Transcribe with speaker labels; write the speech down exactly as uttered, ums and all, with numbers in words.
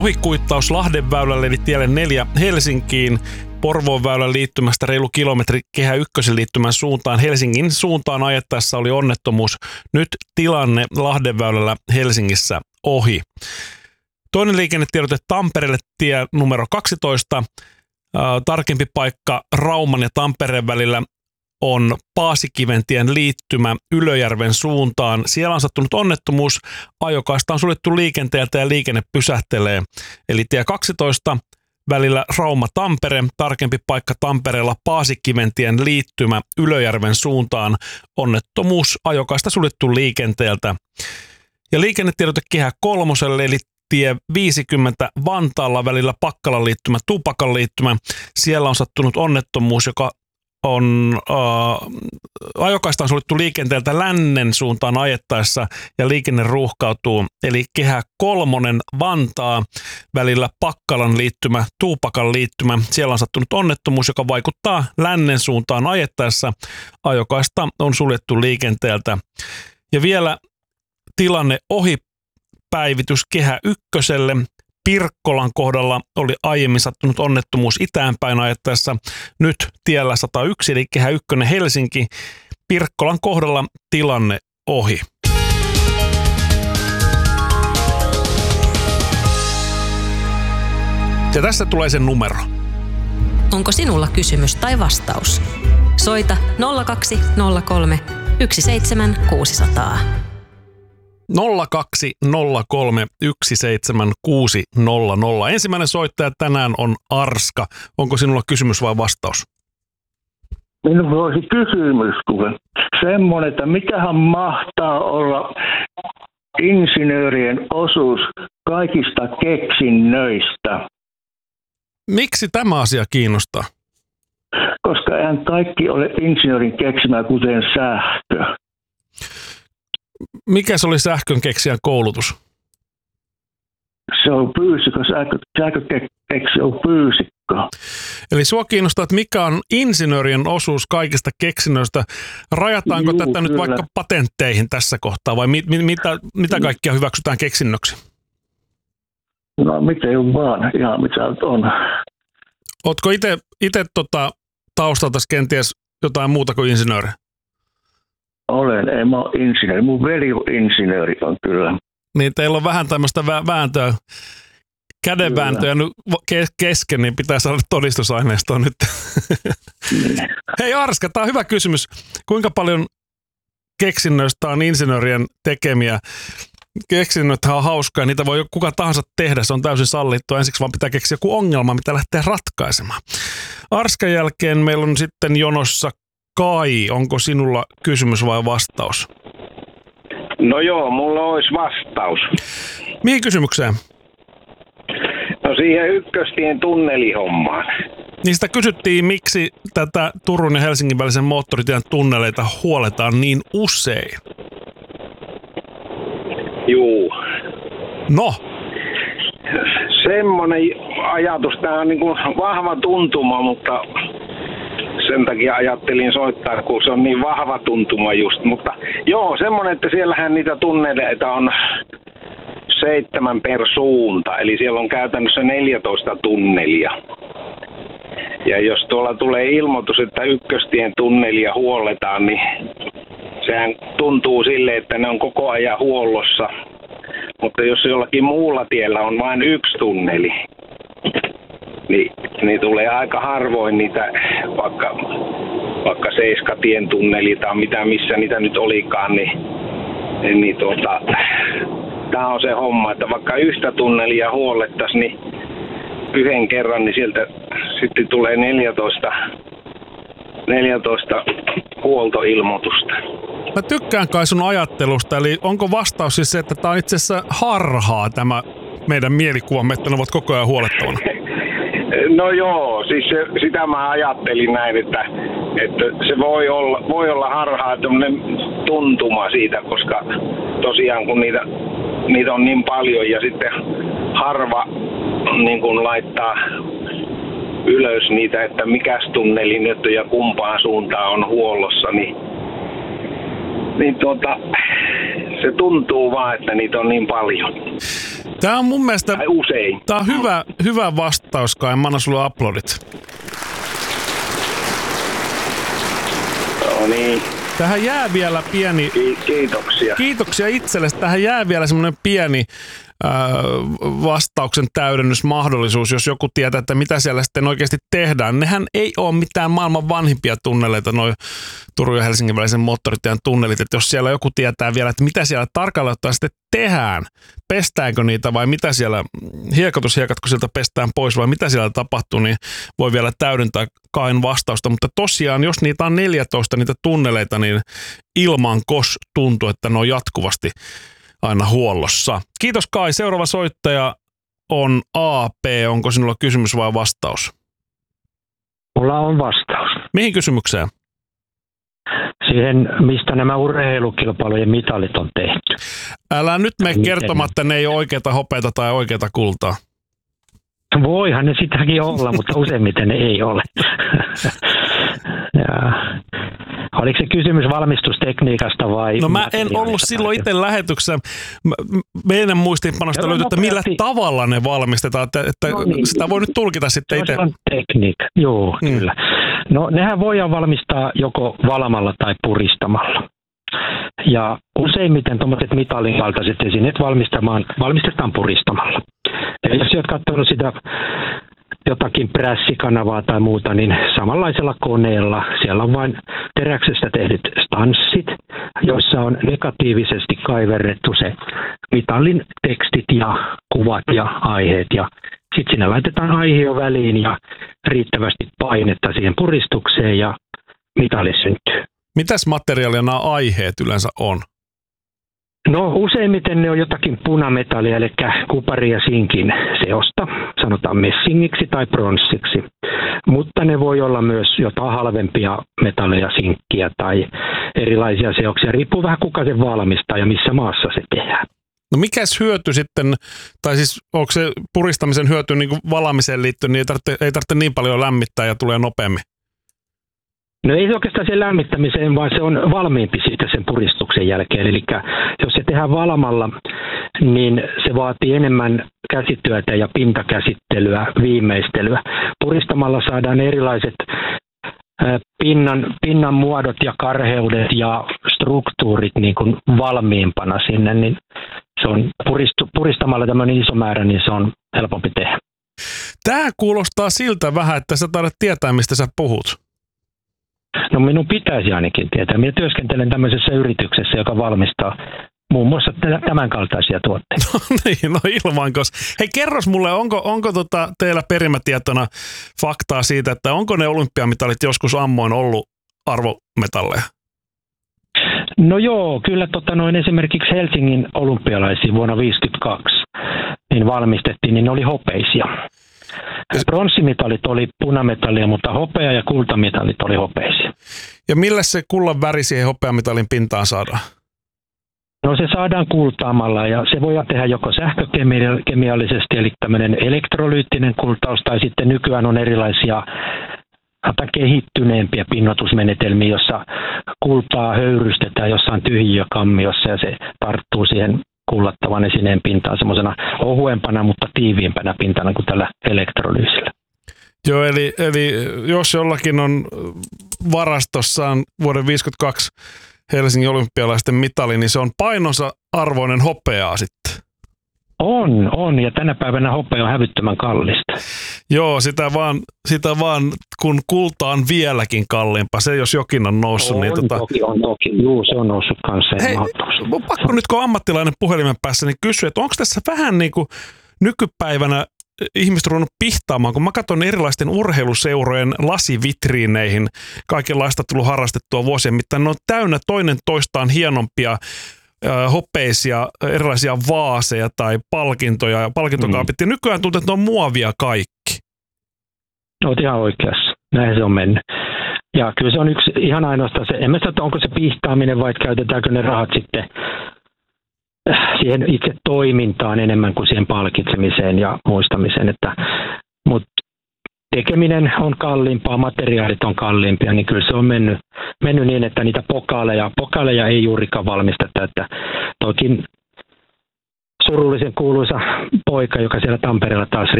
Speaker 1: Ohikuittaus Lahdenväylälle eli tielle neljä Helsinkiin. Porvoon väylän liittymästä reilu kilometri Kehä ykkösen liittymän suuntaan Helsingin suuntaan ajettaessa oli onnettomuus. Nyt tilanne Lahdenväylällä Helsingissä ohi. Toinen liikennetiedote Tampereelle tie numero kaksitoista. Äh, tarkempi paikka Rauman ja Tampereen välillä on Paasikiventien liittymä Ylöjärven suuntaan. Siellä on sattunut onnettomuus. Ajokaista on suljettu liikenteeltä ja liikenne pysähtelee. Eli tie kaksitoista välillä Rauma-Tampere, tarkempi paikka Tampereella Paasikiventien liittymä Ylöjärven suuntaan. Onnettomuus, ajokaista suljettu liikenteeltä. Ja liikennetiedote Kehä kolmoselle eli tie viisikymmentä Vantaalla välillä Pakkalan liittymä Tupakan liittymä. Siellä on sattunut onnettomuus, joka on äh, ajokaista on suljettu liikenteeltä lännen suuntaan ajettaessa ja liikenne ruuhkautuu. Eli Kehä kolmonen Vantaa välillä Pakkalan liittymä, Tuupakan liittymä. Siellä on sattunut onnettomuus, joka vaikuttaa lännen suuntaan ajettaessa. Ajokaista on suljettu liikenteeltä. Ja vielä tilanne ohi päivitys Kehä ykköselle. Pirkkolan kohdalla oli aiemmin sattunut onnettomuus itäänpäin ajettaessa. Nyt tiellä sata yksi eli Kehä ykkönen Helsinki. Pirkkolan kohdalla tilanne ohi. Ja tässä tulee sen numero.
Speaker 2: Onko sinulla kysymys tai vastaus? Soita nolla kaksi nolla kolme yksi seitsemän kuusi nolla nolla.
Speaker 1: nolla kaksi nolla kolme yksi seitsemän kuusi nolla nolla. Ensimmäinen soittaja tänään on Arska. Onko sinulla kysymys vai vastaus?
Speaker 3: Minulla olisi kysymys, kuule. Semmoinen, että mikähän mahtaa olla insinöörien osuus kaikista keksinnöistä?
Speaker 1: Miksi tämä asia kiinnostaa?
Speaker 3: Koska eihän kaikki ole insinöörin keksimää, kuten sähkö.
Speaker 1: Mikä se oli sähkön keksijän koulutus?
Speaker 3: Se on fyysikko, sähkökeksijä on fyysikko.
Speaker 1: Eli sua kiinnostaa, että mikä on insinöörien osuus kaikista keksinnöistä. Rajataanko
Speaker 3: Juu,
Speaker 1: tätä nyt
Speaker 3: kyllä.
Speaker 1: vaikka patentteihin tässä kohtaa vai mit, mit, mitä, mitä kaikkia hyväksytään keksinnöksi?
Speaker 3: No miten vaan, ihan mitä on.
Speaker 1: Ootko itse tota, taustaltasi kenties jotain muuta kuin insinööri?
Speaker 3: Olen, en mä ole insinööri. Mun veli on insinööri on kyllä.
Speaker 1: Niin teillä on vähän tämmöistä vä- vääntöä, kädenvääntöä nyt kesken, niin pitää saada todistusaineistoa nyt. Hei Arska, tää on hyvä kysymys. Kuinka paljon keksinnöistä on insinöörien tekemiä? Keksinnöthän on hauskaa, niitä voi kuka tahansa tehdä, se on täysin sallittua. Ensiksi vaan pitää keksiä joku ongelma, mitä lähtee ratkaisemaan. Arskan jälkeen meillä on sitten jonossa Kai. Onko sinulla kysymys vai vastaus?
Speaker 4: No joo, mulla olisi vastaus.
Speaker 1: Mihin kysymykseen?
Speaker 4: No siihen ykköstien tunnelihommaan.
Speaker 1: Niistä kysyttiin, miksi tätä Turun ja Helsingin välisen moottoritien tunneleita huoletaan niin usein.
Speaker 4: Juu.
Speaker 1: No?
Speaker 4: Semmoinen ajatus, tämä on niin kuin vahva tuntuma, mutta sen takia ajattelin soittaa, kun se on niin vahva tuntuma just. Mutta joo, semmoinen, että siellähän niitä tunneleita on seitsemän per suunta, eli siellä on käytännössä neljätoista tunnelia. Ja jos tuolla tulee ilmoitus, että ykköstien tunnelia huolletaan, niin sehän tuntuu sille, että ne on koko ajan huollossa. Mutta jos jollakin muulla tiellä on vain yksi tunneli, niin, niin tulee aika harvoin niitä, vaikka, vaikka Seiskatien tunneli tai mitä, missä niitä nyt olikaan, niin, niin tuota, tämä on se homma, että vaikka yhtä tunnelia huollettaisiin, niin yhden kerran, niin sieltä sitten tulee neljätoista, neljätoista huoltoilmoitusta.
Speaker 1: Mä tykkään kai sun ajattelusta, eli onko vastaus siis se, että tämä on itse asiassa harhaa tämä meidän mielikuvamme, että ne ovat koko ajan huolettavana?
Speaker 4: No joo, siis se, sitä mä ajattelin näin, että, että se voi olla, voi olla harhaa tämmöinen tuntuma siitä, koska tosiaan kun niitä, niitä on niin paljon ja sitten harva niin kun laittaa ylös niitä, että mikäs tunneli nyt ja kumpaan suuntaan on huollossa, niin, niin tuota, se tuntuu vaan, että niitä on niin paljon.
Speaker 1: Tämä on mun mielestä
Speaker 4: tai usein.
Speaker 1: Tämä on hyvä, hyvä vastaus, Kai. Mä annan sulle aplodit.
Speaker 4: No niin.
Speaker 1: Tähän jää vielä pieni...
Speaker 4: Kiitoksia.
Speaker 1: Kiitoksia itsellesi. Tähän jää vielä semmoinen pieni äh, vastauksen täydennysmahdollisuus, jos joku tietää, että mitä siellä sitten oikeasti tehdään. Nehän ei ole mitään maailman vanhimpia tunneleita, noi Turun ja Helsingin välisen moottoritien tunnelit. Että jos siellä joku tietää vielä, että mitä siellä tarkalleen ottaen sitten tehdään, pestäänkö niitä vai mitä siellä, hiekotushiekatko sieltä pestään pois vai mitä siellä tapahtuu, niin voi vielä täydentää Kain vastausta. Mutta tosiaan, jos niitä on neljätoista niitä tunneleita, niin ilman kos tuntuu, että ne on jatkuvasti aina huollossa. Kiitos Kai. Seuraava soittaja on A P. Onko sinulla kysymys vai vastaus?
Speaker 5: Mulla on vastaus.
Speaker 1: Mihin kysymykseen?
Speaker 5: Siihen, mistä nämä urheilukilpailujen mitalit on tehty.
Speaker 1: Älä nyt mene kertomaan, että ne ei ole oikeata hopeata tai oikeata kultaa.
Speaker 5: Voihan ne sitäkin olla, mutta useimmiten ne ei ole. Ja. Oliko se kysymys valmistustekniikasta vai...
Speaker 1: No mä en ollut silloin itse lähetyksessä. Meidän muistiinpanosta löytyy, että millä tavalla ne valmistetaan. Että, että no niin, sitä voi nyt tulkita sitten itse.
Speaker 5: Se on tekniikka, joo, mm. kyllä. No nehän voidaan valmistaa joko valamalla tai puristamalla. Ja useimmiten tuommoiset mitalin kaltaiset esineet valmistetaan puristamalla. Ja jos olet katsonut sitä jotakin prässikanavaa tai muuta, niin samanlaisella koneella siellä on vain teräksestä tehdyt stanssit, joissa on negatiivisesti kaiverrettu se mitallin tekstit ja kuvat ja aiheet. Ja sitten siinä laitetaan aihio väliin ja riittävästi painetta siihen puristukseen ja mitali syntyy.
Speaker 1: Mitäs materiaalia nämä aiheet yleensä on?
Speaker 5: No useimmiten ne on jotakin punametallia, eli kupari ja sinkin seosta, sanotaan messingiksi tai pronssiksi. Mutta ne voi olla myös jotain halvempia metalleja, sinkkiä tai erilaisia seoksia. Riippuu vähän kuka sen valmistaa ja missä maassa se tehdään.
Speaker 1: No mikäs hyöty sitten, tai siis onko se puristamisen hyöty niin kuin valamiseen liittyen, niin ei tarvitse, ei tarvitse niin paljon lämmittää ja tulee nopeammin?
Speaker 5: No ei se oikeastaan sen lämmittämiseen, vaan se on valmiimpi sitten sen puristuksen jälkeen. Eli jos se tehdään valamalla, niin se vaatii enemmän käsityötä ja pintakäsittelyä, viimeistelyä. Puristamalla saadaan erilaiset pinnan, pinnan muodot ja karheudet ja struktuurit niin kuin valmiimpana sinne. Niin se on puristu, puristamalla tämmöinen iso määrä, niin se on helpompi tehdä.
Speaker 1: Tämä kuulostaa siltä vähän, että sä taidat tietää, mistä sä puhut.
Speaker 5: No minun pitäisi ainakin tietää. Minä työskentelen tämmöisessä yrityksessä, joka valmistaa muun muassa tämän kaltaisia tuotteita.
Speaker 1: No niin, no ilmankos. Hei, kerros mulle, onko, onko tota teillä perimätietona faktaa siitä, että onko ne olympiamitalit joskus ammoin ollut arvometalleja?
Speaker 5: No joo, kyllä tota noin esimerkiksi Helsingin olympialaisiin vuonna tuhatyhdeksänsataaviisikymmentäkaksi niin valmistettiin, niin ne oli hopeisia. Pronssimitalit oli punametallia, mutta hopea- ja kultamitalit oli hopeisia.
Speaker 1: Ja millä se kullan väri siihen hopeamitalin pintaan saadaan?
Speaker 5: No se saadaan kultaamalla ja se voidaan tehdä joko sähkökemiallisesti, eli tämmöinen elektrolyyttinen kultaus, tai sitten nykyään on erilaisia kehittyneempiä pinnotusmenetelmiä, jossa kultaa höyrystetään jossain tyhjiökammiossa ja se tarttuu siihen kullattavan esineen pintaan semmoisena ohuempana, mutta tiiviimpänä pintana kuin tällä elektrolyysillä.
Speaker 1: Joo, eli, eli jos jollakin on varastossaan vuoden tuhatyhdeksänsataaviisikymmentäkaksi Helsingin olympialaisten mitali, niin se on painonsa arvoinen hopeaa sitten.
Speaker 5: On, on, ja tänä päivänä hopea on hävyttömän kallista.
Speaker 1: Joo, sitä vaan, sitä vaan kun kulta on vieläkin kalliimpaa, se jos jokin on noussut.
Speaker 5: On,
Speaker 1: niin tota...
Speaker 5: toki, on toki, juu, se on noussut kanssa.
Speaker 1: Hei, on pakko nyt kun ammattilainen puhelimen päässä, niin kysyä, että onko tässä vähän niin kuin nykypäivänä ihmiset ruvennut pihtaamaan, kun mä katson erilaisten urheiluseurojen lasivitriineihin, kaikenlaista tullut harrastettua vuosien mittaan, ne on täynnä toinen toistaan hienompia hopeisia, erilaisia vaaseja tai palkintoja ja palkintokaapit. Mm. Ja nykyään tuntuu, että ne on muovia kaikki.
Speaker 5: Olet ihan oikeassa. Näin se on mennyt. Ja kyllä se on yksi ihan ainoastaan se, en mä tiedä, onko se pihtaaminen vai käytetäänkö ne rahat sitten siihen itse toimintaan enemmän kuin siihen palkitsemiseen ja muistamiseen. Että, mutta tekeminen on kalliimpaa, materiaalit on kalliimpia, niin kyllä se on mennyt, mennyt niin, että niitä pokaaleja, pokaaleja ei juurikaan valmisteta. Että toki surullisen kuuluisa poika, joka siellä Tampereella taas